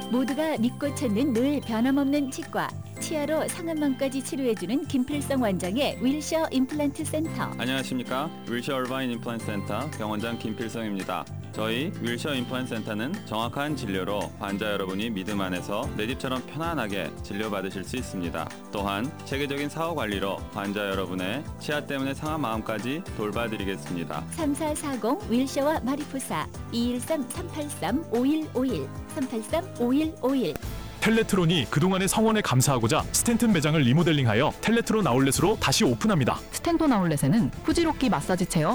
모두가 믿고 찾는 늘 변함없는 치과. 치아로 상한망까지 치료해주는 김필성 원장의 윌셔 임플란트 센터. 안녕하십니까. 윌셔 얼바인 임플란트 센터 병원장 김필성입니다. 저희 윌셔 임플란트 센터는 정확한 진료로 환자 여러분이 믿음 안에서 내 집처럼 편안하게 진료받으실 수 있습니다. 또한 체계적인 사후 관리로 환자 여러분의 치아 때문에 상한 마음까지 돌봐드리겠습니다. 3440 윌셔와 마리포사 213-383-5151 383-5151. 텔레트론이 그동안의 성원에 감사하고자 스탠튼 매장을 리모델링하여 텔레트론 아울렛으로 다시 오픈합니다. 스탠톤 아울렛에는 후지로키 마사지 체어,